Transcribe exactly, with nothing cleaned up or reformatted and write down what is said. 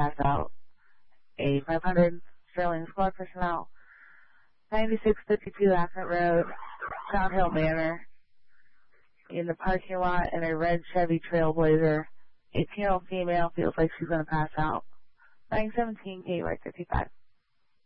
pass out. A five hundred Sterling Squad personnel. ninety-six fifty-two Ackett Road, Downhill Manor. In the parking lot in a red Chevy Trailblazer. eighteen-year-old female feels like she's going to pass out. nine seventeen K, right fifty-five.